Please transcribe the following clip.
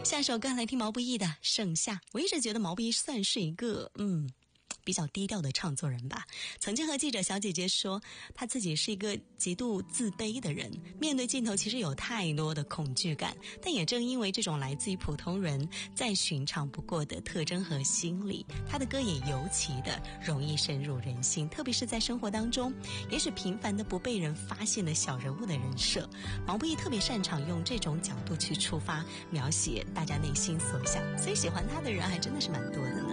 下首歌来听毛不易的《盛夏》。我一直觉得毛不易算是一个比较低调的唱作人吧。曾经和记者小姐姐说，她自己是一个极度自卑的人，面对镜头其实有太多的恐惧感，但也正因为这种来自于普通人再寻常不过的特征和心理，她的歌也尤其的容易深入人心，特别是在生活当中也是平凡的不被人发现的小人物的人设。毛不易特别擅长用这种角度去出发，描写大家内心所想，所以喜欢他的人还真的是蛮多的呢。